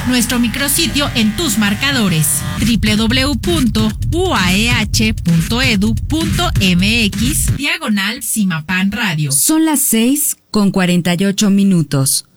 nuestro micrositio en tus marcadores www.uaeh.edu.mx/Cimapan Radio. Son las 6:48.